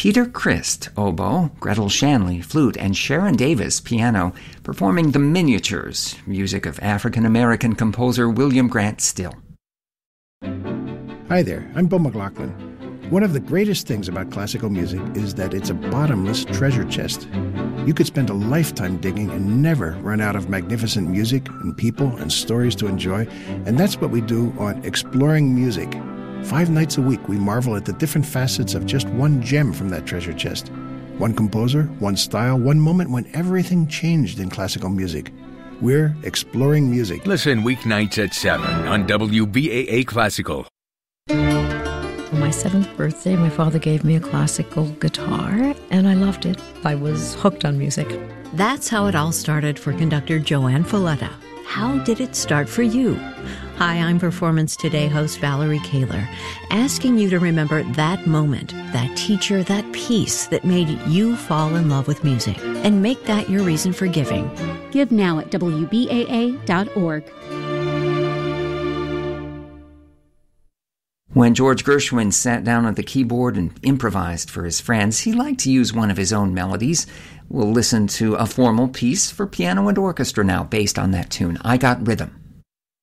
Peter Christ, oboe, Gretel Shanley, flute, and Sharon Davis, piano, performing The Miniatures, music of African-American composer William Grant Still. Hi there, I'm Bill McLaughlin. One of the greatest things about classical music is that it's a bottomless treasure chest. You could spend a lifetime digging and never run out of magnificent music and people and stories to enjoy, and that's what we do on Exploring Music. 5 nights a week, we marvel at the different facets of just one gem from that treasure chest. One composer, one style, one moment when everything changed in classical music. We're Exploring Music. Listen weeknights at 7 on WBAA Classical. For my 7th birthday, my father gave me a classical guitar, and I loved it. I was hooked on music. That's how it all started for conductor Joanne Folletta. How did it start for you? Hi, I'm Performance Today host Valerie Kaler, asking you to remember that moment, that teacher, that piece that made you fall in love with music, and make that your reason for giving. Give now at WBAA.org. When George Gershwin sat down at the keyboard and improvised for his friends, he liked to use one of his own melodies. We'll listen to a formal piece for piano and orchestra now based on that tune, I Got Rhythm.